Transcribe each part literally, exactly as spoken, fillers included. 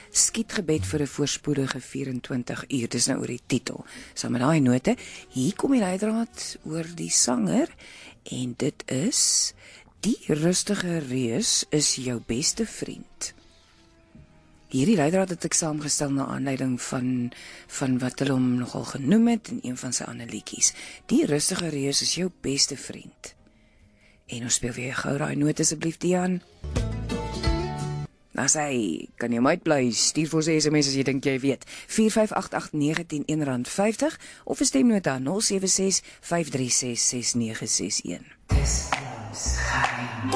skietgebed vir 'n voorspoedige vyf-en-twintig uur, dis nou oor die titel. So met daai note, hier kom die leidraad oor die sanger, en dit is: die rustige reus is jou beste vriend. Hierdie leidraad het ek saamgestel na aanleiding van, van wat hulle hom nogal genoem het in een van sy ander liedjies. Die rustige reus is jou beste vriend. En ons speel weer gou daai noot asseblief, Dian. Nou sê, kan jy my uitbly, stuur vir ons S M S as jy dink jy weet. vier vyf agt agt nege een een, een vyftig of 'n stemnota nul sewe ses vyf drie ses ses nege ses een. Dis ons geheim.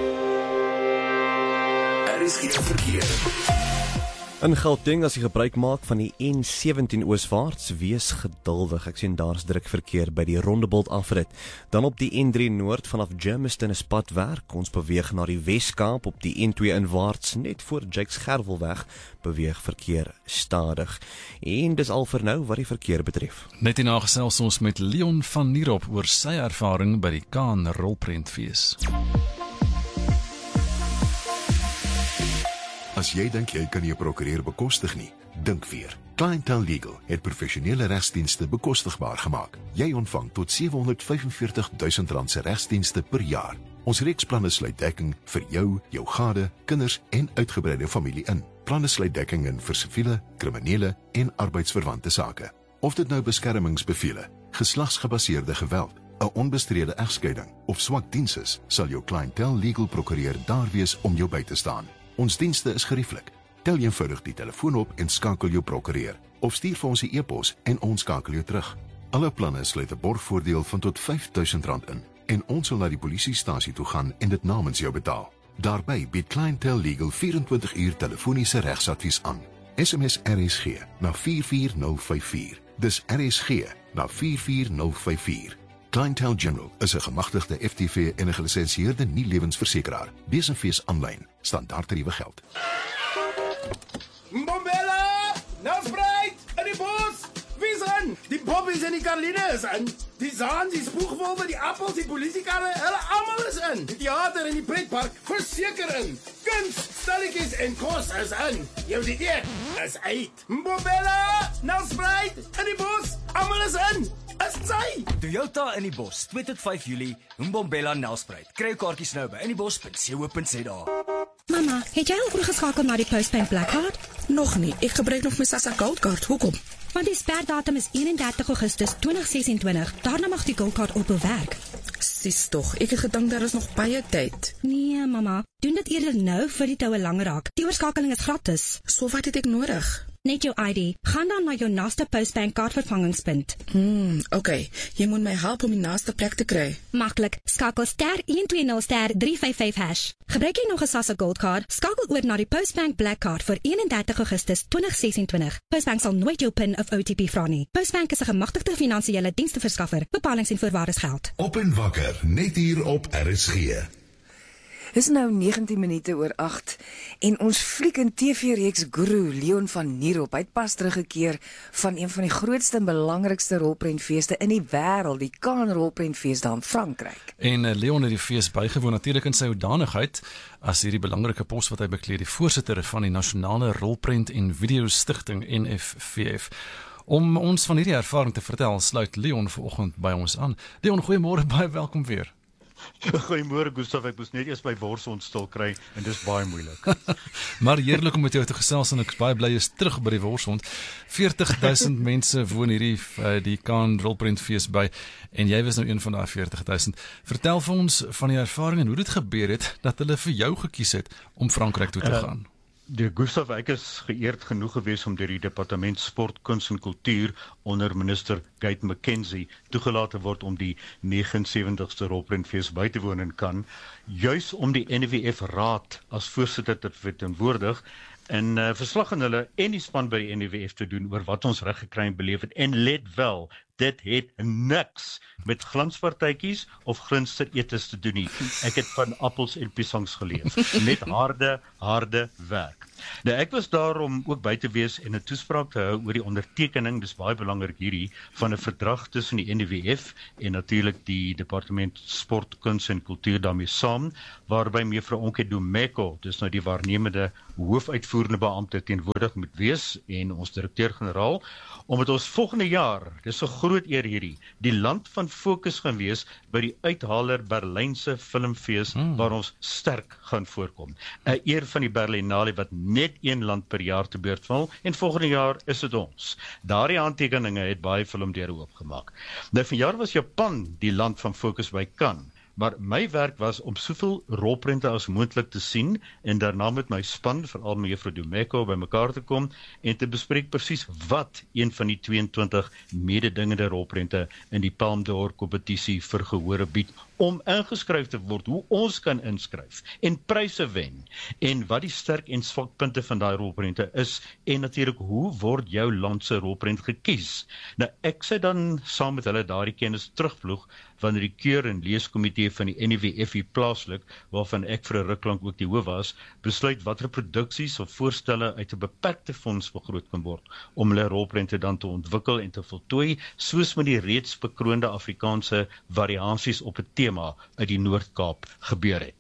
Er is geen verkeer. In Gauteng, as jy gebruik maak van die N sewentien ooswaarts, wees geduldig. Ek sien daar's druk verkeer by die Rondebolt afrit. Dan op die N drie Noord vanaf Germiston is padwerk. Ons beweeg na die Weskaap op die N twee inwaarts, net voor Jakes Gerwelweg beweeg verkeer stadig. En dis al vir nou wat die verkeer betref. Net hierna gesels ons met Leon van Nierop oor sy ervaring by die Kaan Rolprentfees. As jy dink jy kan jou prokureur bekostig nie, dink weer. Clientele Legal het professionele regsdienste bekostigbaar gemaak. Jy ontvang tot sewehonderdvyfenveertig duisend rand se regsdienste per jaar. Ons reeksplanne sluit dekking vir jou, jou gade, kinders en uitgebreide familie in. Planne sluit dekking in vir siviele, kriminele en arbeidsverwante sake. Of dit nou beskermingsbevele, geslagsgebaseerde geweld, 'n onbestrede egskeiding of swak diens is, sal jou Clientele Legal prokureur daar wees om jou by te staan. Ons dienste is gerieflik. Tel eenvoudig die telefoon op en skakel jou prokureur. Of stuur vir ons 'n e-pos en ons skakel jou terug. Alle planne sluit 'n borgvoordeel van tot vyf duisend rand in. En ons sal na die polisiestasie toe gaan en dit namens jou betaal. Daarbey bied Clientele Legal vyf-en-twintig uur telefoniese regsadvies aan. S M S R S G na vier vier nul vyf vier. Dis R S G na vier vier nul vyf vier. Clientele General is 'n gemagtigde F T V en 'n gelisensieerde nie-lewensversekeraar. Besenfees aanlyn. Standaardtariewe geld. Mbombela! Nelspruit! In die bos! Wie's in? Die Bobbies en die Karline is in. Die Zaan, die Spoegwolwe, die Appels, die polisiekarre, hulle almal is in. Die theater en die pretpark verseker in. Kuns, stalletjies en kos is in. Jou dieet is uit. Mbombela! Nelspruit! In die bos! Almal is in. Is sy? Toyota in die bos, twee tot vyf Julie, Mbombela Nelspruit. Kry jou kaartjies nou by inniebos punt co punt za. Mama, het jy al oorgeskakel na die Postbank Black Card? Nog nie, ek gebruik nog my SASSA Gold Card, hoekom? Want die sperdatum is eenendertig Augustus tweeduisend sesentwintig, daarna mag die Gold Card ophou werk. Sis tog, ek het gedink daar is nog baie tyd. Nee, mama, doen dit eerder nou vir die toue lang raak. Die oorskakeling is gratis. So wat het ek nodig? Net jou I D. Gaan dan na jou naaste Postbank kaartvervangingspunt. Hmm, oké. Okay. Jy moet my help om die naaste plek te kry. Maklik. Skakel ster een twee nul ster drie vyf vyf hash. Gebruik jy nog 'n SASSA Gold Card? Skakel oor na die Postbank Black Card vir eenendertig Augustus tweeduisend sesentwintig. Postbank sal nooit jou PIN of O T P vra nie. Postbank is 'n gemagtigde finansiële diensteverskaffer. Bepalings en voorwaardes geld. Op en wakker, net hier op R S G. Dis nou negentien minute oor agt en ons fliek in T V-reeks Guru, Leon van Nierop, hy het pas teruggekeer van een van die grootste en belangrikste rolprentfeeste in die wêreld, die Kaan Rolprentfees daar in Frankryk. En uh, Leon het die fees bygewoon natuurlik in sy hoedanigheid as hierdie belangrike pos wat hy bekleed, die voorsitter van die Nasionale Rolprent en Video Stichting N F V F. Om ons van hierdie ervaring te vertel, sluit Leon vanoggend by ons aan. Leon, goeiemôre, baie welkom weer. Goeiemôre Gustaf, ek moes net eers my bors ontstil kry en dis baie moeilik. Maar heerlik om met jou te gesels en ek is baie bly jy is terug by die Worshond. veertig duisend mense woon hierdie uh, die Kaan Rolprentfees by en jy was nou een van daai veertig duisend. Vertel vir ons van die ervaring en hoe dit gebeur het dat hulle vir jou gekies het om Frankryk toe te uh, gaan. Die Gustaf, ek is geëerd genoeg gewees om deur die Departement Sport, Kuns en Kultuur onder minister Gate McKenzie toegelaat te word om die vyf nes negentigste Rolprentfees by te woon in Cannes, juis om die N W F Raad as voorsitter te verteenwoordig en uh, verslag aan hulle en die span by die N W F te doen oor wat ons reg gekry en beleef het. En let wel, dit het niks met glanspartytjies of glinster etes te doen nie. Ek het van appels en piesangs geleef. Net harde, harde werk. Nou, ek was daar om ook by te wees en 'n toespraak te hou oor die ondertekening, dis baie belangrik hierdie, van 'n verdrag tussen die N W F en natuurlik die Departement Sport, Kuns en Kultuur daarmee saam, waarby mevrou Onke Domeko, dis nou die waarnemende hoofuitvoerende beampte teenwoordig moet wees en ons direkteur-generaal, omdat ons volgende jaar, dis 'n groot eer hierdie, die land van fokus gaan wees by die Uithaler Berlynse Filmfees hmm. waar ons sterk gaan voorkom. 'n Eer van die Berlinale wat net een land per jaar te beurt val en volgende jaar is dit ons. Daardie handtekeninge het baie filmdeure oopgemaak. Nou vanjaar was Japan die land van fokus by Cannes. Maar my werk was om soveel rolprente as moontlik te sien en daarna met my span, veral mevrou Domeko, by mekaar te kom en te bespreek presies wat een van die tweeëntwintig mededingende rolprente in die Palme d'Or kompetisie vir gehore bied om ingeskryf te word, hoe ons kan inskryf en pryse wen en wat die sterk en swakpunte van daai rolprente is en natuurlik hoe word jou land se rolprent gekies. Nou ek sê dan saam met hulle daardie kennis terugvloeg wanneer die keur en leeskomitee van die N W F hier plaaslik, waarvan ek vir 'n ruk lank ook die hoof was, besluit watter produksies of voorstelle uit 'n beperkte fonds begroot kan word om hulle rolprente dan te ontwikkel en te voltooi, soos met die reeds bekroonde Afrikaanse variasies op 'n tema uit die Noord-Kaap gebeur het.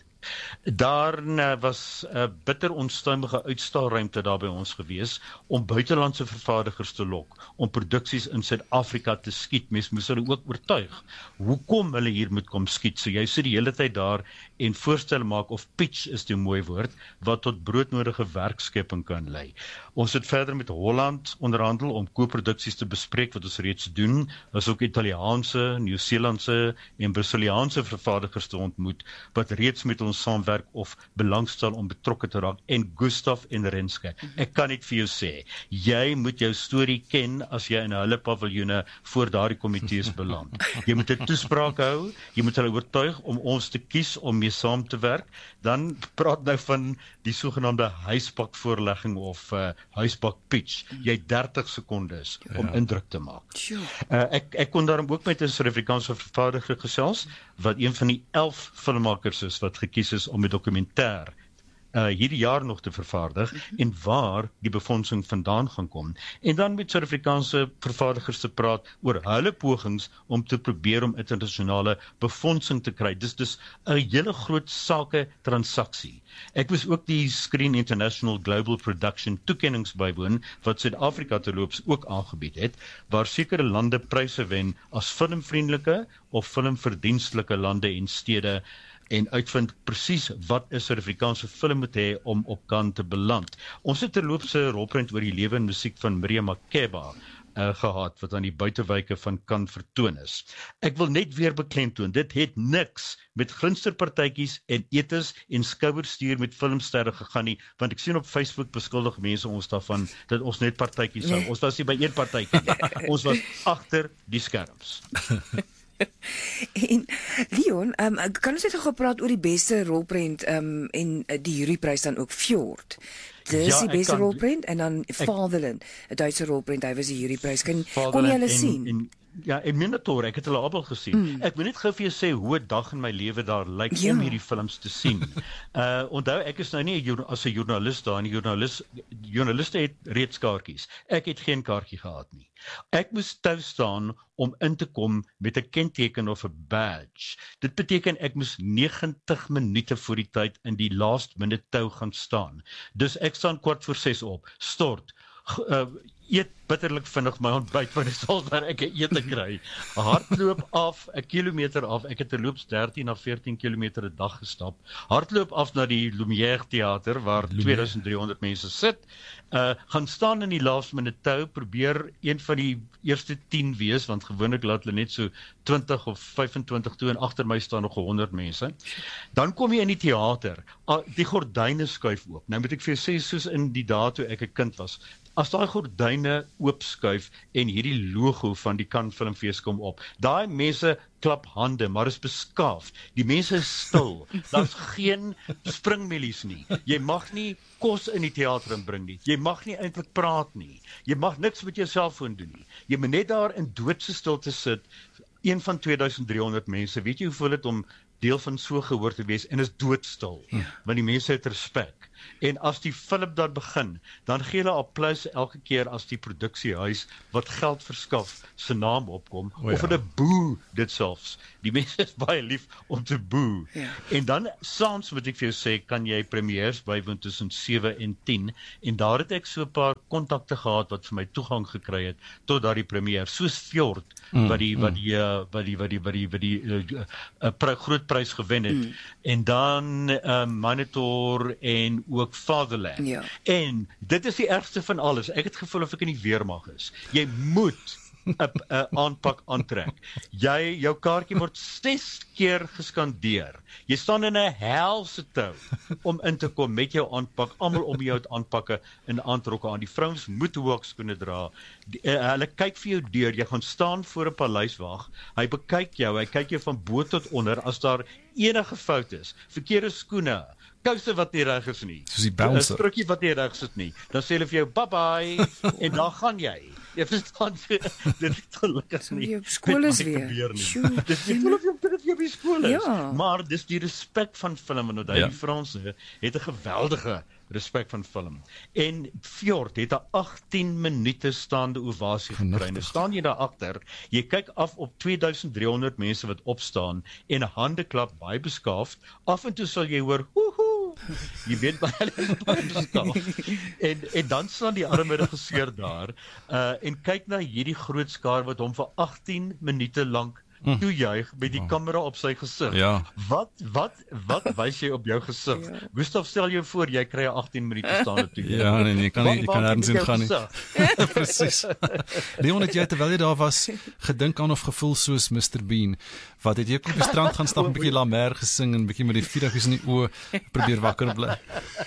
Daar was 'n bitter onstuimige uitstaalruimte daar by ons gewees om buitelandse vervaardigers te lok, om produksies in Suid-Afrika te skiet. Mens moes hulle ook oortuig hoekom hulle hier moet kom skiet. So jy sit die hele tyd daar en voorstelle maak, of pitch is die mooi woord, wat tot broodnodige werkskepping kan lei. Ons het verder met Holland onderhandel om co-produksies te bespreek wat ons reeds doen, as ook Italiaanse, Nieu-Seelandse en Brasiliaanse vervaardigers te ontmoet, wat reeds met ons saamwerk of belangstel om betrokke te raak, en Gustaf en Renske. Ek kan net vir jou sê, jy moet jou storie ken as jy in hulle paviljoene voor daardie komitees beland. Jy moet 'n toespraak hou, jy moet hulle oortuig om ons te kies om mee saam te werk. Dan praat nou van die sogenaamde huispak voorlegging of uh, huispak pitch. Jy het dertig sekondes om ja. indruk te maak. Uh, ek, ek kon daarom ook met 'n Suid-Afrikaanse vervaardiger gesels, wat een van die elf filmmakers is wat gekies is om 'n dokumentêr uh, hierdie jaar nog te vervaardig mm-hmm. en waar die befondsing vandaan gaan kom. En dan met Suid-Afrikaanse vervaardigers te praat oor hulle pogings om te probeer om internasionale befondsing te kry. Dis dus 'n hele groot sake transaksie. Ek was ook die Screen International Global Production toekennings bywoon wat Suid-Afrika terloops ook aangebied het, waar sekere lande pryse wen as filmvriendelike of filmverdienstelike lande en stede en uitvind presies wat 'n Suid-Afrikaanse film moet hê om op Cannes te beland. Ons het terloops 'n rolprent oor die lewe en musiek van Miriam Makeba uh, gehad, wat aan die buitewyke van Cannes vertoon is. Ek wil net weer beklemtoon, dit het niks met glinsterpartytjies en etes en skouerstuur met filmsterre gegaan nie, want ek sien op Facebook beskuldig mense ons daarvan, dat ons net partytjies sou. Ons was nie by een partytjie nie. Ons was agter die skerms. En Leon, um, kan ons net gou praat oor die beste rolprent um, en die juryprys dan ook Fjord. Dis ja, die beste kan, rolprent en dan Vaderland, 'n Duitse rolprent, hy was die juryprys. Kan kon jy hulle sien? En, ja, en Minotaur, ek het hulle albei gesien. Mm. Ek moet net gou vir jou sê hoe 'n dag in my lewe daar lyk ja. om hierdie films te sien. uh onthou, ek is nou nie as 'n joernalis daar nie. Joernalis joernaliste het reeds kaartjies. Ek het geen kaartjie gehad nie. Ek moes tou staan om in te kom met 'n kenteken of 'n badge. Dit beteken ek moes negentig minute voor die tyd in die last minute tou gaan staan. Dus ek staan kwart voor ses op, stort, uh, eet bitterlik vinnig my ontbyt, want dit sal waar ek 'n ete kry. Hardloop af, 'n kilometer af, ek het terloops dertien na veertien kilometer 'n dag gestap. Hardloop af na die Lumière Theater, waar twee duisend drie honderd mense sit. Uh, gaan staan in die last minute tou, probeer een van die eerste tien wees, want gewoonlik laat hulle net so twintig of vyfentwintig toe en agter my staan nog honderd mense. Dan kom jy in die theater, die gordyne skuif oop. Nou moet ek vir jou sê, soos in die dae toe ek 'n kind was, as daai gordyn gordyne oopskuif en hierdie logo van die Cannes Filmfees kom op. Daai mense klap hande, maar is beskaaf. Die mense is stil. Daar's geen springmelies nie. Jy mag nie kos in die teater inbring nie. Jy mag nie eintlik praat nie. Jy mag niks met jou selfoon doen nie. Jy moet net daar in doodse stilte sit. Een van twee duisend drie honderd mense. Weet jy hoe voel dit om deel van so gehoor te wees en is doodstil, ja. Want die mense het respek. En as die film dan begin, dan gee hulle applaus elke keer as die produksiehuis wat geld verskaf se naam opkom, o, ja. Of hulle boe dit selfs. Die mense is baie lief om te boe. Ja. En dan saans moet ek vir jou sê, kan jy premieres bywoon tussen sewe en tien, en daar het ek so 'n paar kontakte gehad wat vir my toegang gekry het tot daardie premiere, soos Fjord, mm, wat die wat die uh, wat die wat die wat die wat die uh, uh, groot prys gewen het. Mm. En dan uh, Monitor en ook Fatherland. Ja. En dit is die ergste van alles. Ek het gevoel of ek in die weermag is. Jy moet 'n aanpak aantrek. Jy jou kaartjie word ses keer geskandeer. Jy staan in 'n helse tou om in te kom met jou aanpak, almal om jou het aanpakke en aantrokke aan. Die vrouens moet hoekskoene dra. Die, uh, hulle kyk vir jou deur. Jy gaan staan voor 'n paleiswag. Hy bekyk jou, hy kyk jou van bo tot onder as daar enige fout is. Verkeerde skoene, kouse wat nie reg is nie. Soos die bouncer. 'n Strukkie wat nie reg sit nie. Dan sê hulle vir jou bye bye en dan gaan jy. Jy verstaan, dit is gelukkig nie. Jy op skool is weer. Dis nie voel of jy op die skool is. Ja. Maar dis die respek van film, en onthou, ja. Die Franse het 'n geweldige respek van film. En Fjord het 'n agttien minute staande ovasie gekry. Nou staan jy daar agter, jy kyk af op twee duisend drie honderd mense wat opstaan en hande klap baie beskaafd. Af en toe sal jy hoor hoehoe. Jy weet baie baie beskaafd. En en dan staan die arme regisseur daar uh, en kyk na hierdie groot skaar wat hom vir agttien minute lank toe juig met die kamera op sy gesig. Ja. Wat wat wat wys jy op jou gesig? Ja. Gustav, stel jou voor jy kry 'n agttien minute staande toe. Ja, nee, jy kan nie, jy kan nêrens in gaan nie. Presies. Leon, het jy terwyl jy daar was gedink aan of gevoel soos mister Bean? Wat het jy op die strand gaan stap, 'n bietjie La Mer gesing en 'n bietjie met die vieriggies in die oë probeer wakker bly?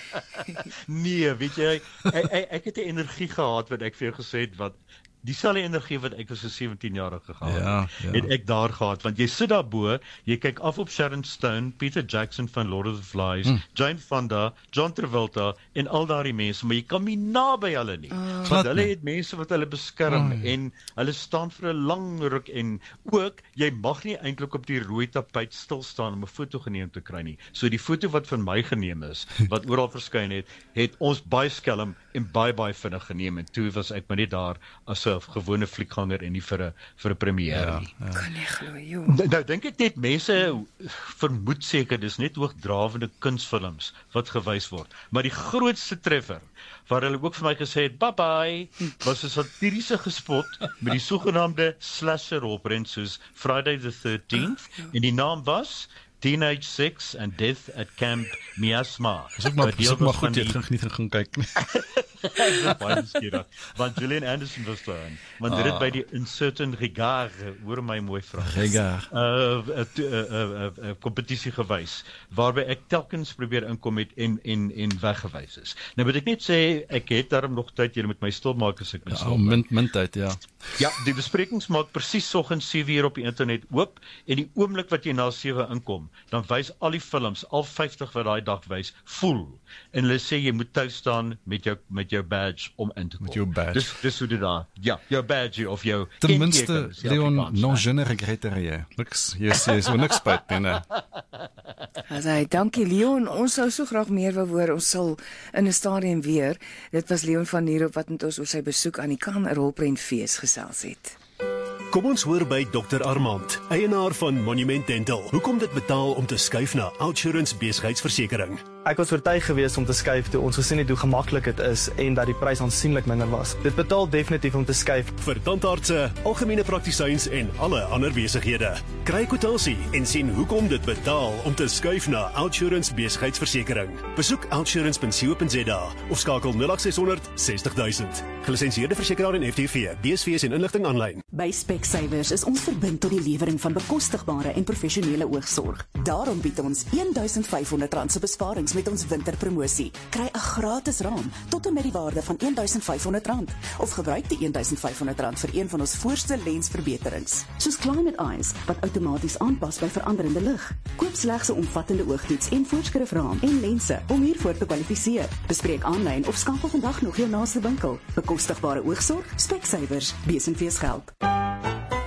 Nee, weet jy, ek, ek, ek het 'n energie gehad wat ek vir jou gesê het wat dieselfde energie wat ek as 'n sewentien-jarige gehad het, ja, ja. het ek daar gehad, want jy sit daar bo, jy kyk af op Sharon Stone, Peter Jackson van Lord of the Flies, mm. Jane Fonda, John Travolta en al daardie mense, maar jy kan nie naby hulle nie, oh. want hulle het mense wat hulle beskerm oh. en hulle staan vir 'n lang ruk en ook, jy mag nie eintlik op die rooi tapuit stil staan om 'n foto geneem te kry nie. So die foto wat van my geneem is, wat oral verskyn het, het ons baie skelm en baie baie vinnig geneem en toe was ek maar net daar as 'n gewone fliekganger en nie vir 'n vir 'n premiere ja, nie. Ja. Kan nie glo, joh. Nou, nou dink ek net mense vermoed seker dis net hoogdrawende kunsfilms wat gewys word, maar die grootste treffer waar hulle ook vir my gesê het bye bye was 'n satiriese gespot met die sogenaamde slasher rolprent soos Friday the thirteenth en die naam was Teenage Sex and Death at Camp Miasma. Dis ook maar, is ook maar goed, jy het die... nie gaan kyk nie. Ek was baie beskierig, want Gillian Anderson was daar, want dit ah. het by die In Certain Regard, hoor my mooi Frans, Regard, uh, uh, uh, uh, uh, kompetisie gewys, waarby ek telkens probeer inkom het en, en, en weggewys is. Nou moet ek net sê, ek het daarom nog tyd, jy moet my stil maak as ek my stil maak. Ja, min, min tyd, ja. Ja, die besprekings maak presies soggens sewe uur op die internet oop, en die oomblik wat jy na sewe inkom, dan wys al die films, al vyftig wat daai dag wys, voel. En hulle sê jy moet tuis staan met jou met jou badge om in te kom. Met jou badge. Dis dis hoe dit daar. Ja, jou badge of jou ten minste Leon, non je ne regrette rien. Niks, jy sê so niks spyt nie. Nee. Asai, dankie Leon. Ons sou so graag meer wou hoor. Ons sal in 'n stadium weer. Dit was Leon van Nierop wat met ons oor sy besoek aan die Cannes Rolprentfees gesels het. Kom ons hoor by dokter Armand, eienaar van Monument Dental. Hoekom dit betaal om te skuif na Outsurance besigheidsversekering? Ek was oortuig geweest om te skuif toe ons gesien het hoe gemaklik dit is en dat die prys aansienlik minder was. Dit betaal definitief om te skuif vir tandartse, algemene praktisyns en alle ander besighede. Kry kwotasie en sien hoekom dit betaal om te skuif na Outsurance besigheidsversekering. Besoek outsurance punt co punt za of skakel nul agt ses honderd sestig duisend. Gelisensieerde versekeraar en F T V. B S V is en inligting aanlyn. By Specsavers is ons verbind tot die lewering van bekostigbare en professionele oogsorg. Daarom bied ons een duisend vyf honderd rand se besparings met ons winterpromosie. Kry 'n gratis raam tot en met die waarde van een duisend vyf honderd rand of gebruik die een duisend vyf honderd rand vir een van ons voorste lensverbeterings, soos Climate Eyes wat outomaties aanpas by veranderende lig. Koop slegs 'n omvattende oogtoets en voorskrifraam en lense om hiervoor te kwalifiseer. Bespreek aanlyn of skakel vandag nog jou naaste winkel. Bekostigbare oogsorg, Specsavers, Besenfees geld.